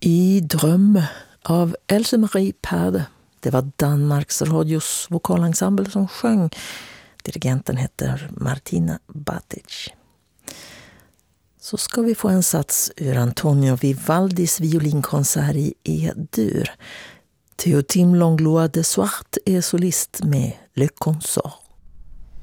I dröm av Else Marie Perde. Det var Danmarks radios vokalensemble som sjöng. Dirigenten heter Martina Batic. Så ska vi få en sats ur Antonio Vivaldis violinkonsert i E-dur. Théotime Langlois de Swart är solist med Le Consort.